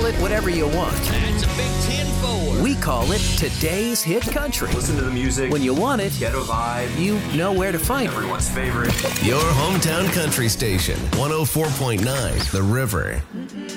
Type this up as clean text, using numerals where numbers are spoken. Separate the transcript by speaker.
Speaker 1: it whatever you want.
Speaker 2: That's a big 10-4.
Speaker 1: We call it Today's Hit Country.
Speaker 3: Listen to the music.
Speaker 1: When you want it,
Speaker 3: Ghetto vibe.
Speaker 1: you know where to find it.
Speaker 3: Everyone's favorite.
Speaker 4: Your hometown country station, 104.9 The River.